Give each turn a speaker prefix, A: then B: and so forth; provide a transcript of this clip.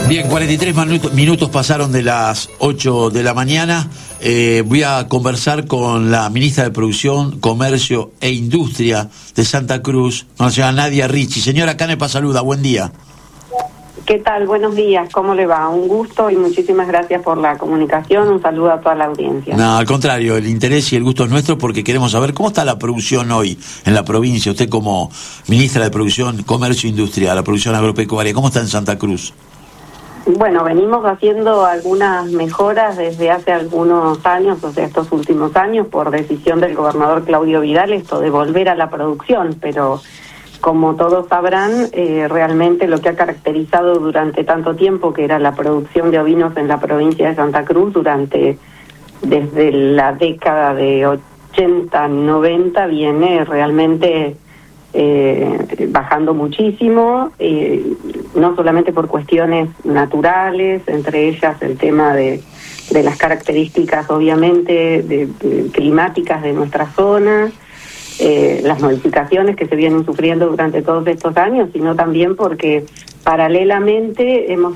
A: Bien, 43 minutos pasaron de las 8 de la mañana. Voy a conversar con la ministra de Producción, Comercio e Industria de Santa Cruz, la señora Nadia Ricci. Señora Canepa, saluda, buen día.
B: ¿Qué tal? Buenos días, ¿cómo le va? Un gusto y muchísimas gracias por la comunicación. Un saludo a toda la audiencia.
A: No, al contrario, el interés y el gusto es nuestro porque queremos saber cómo está la producción hoy en la provincia. Usted como ministra de Producción, Comercio e Industria, la producción agropecuaria, ¿cómo está en Santa Cruz?
B: Bueno, venimos haciendo algunas mejoras desde hace algunos años, o sea, estos últimos años, por decisión del gobernador Claudio Vidal, esto de volver a la producción, pero como todos sabrán, realmente lo que ha caracterizado durante tanto tiempo, que era la producción de ovinos en la provincia de Santa Cruz, desde la década de 80, 90, viene realmente bajando muchísimo, no solamente por cuestiones naturales, entre ellas el tema de las características obviamente climáticas de nuestra zona, las modificaciones que se vienen sufriendo durante todos estos años, sino también porque paralelamente hemos